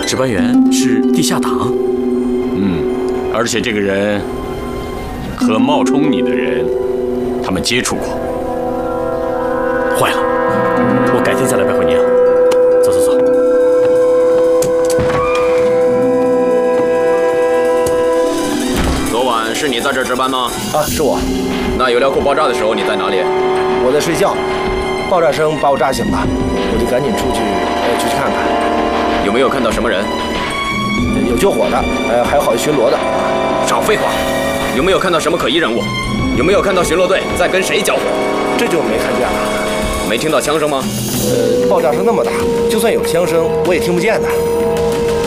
值班员是地下党。 而且这个人和冒充你的人，他们接触过。 坏了，我改天再来拜会您啊。走走走。 昨晚是你在这儿值班吗？ 啊，是我。 那油料库爆炸的时候你在哪里？ 我在睡觉，爆炸声把我炸醒了，我就赶紧出去看看。 有没有看到什么人？ 有救火的，还有好巡逻的。 少废话！有没有看到什么可疑人物？有没有看到巡逻队在跟谁交火？ 这就没看见了。 没听到枪声吗？ 爆炸声那么大，就算有枪声我也听不见的。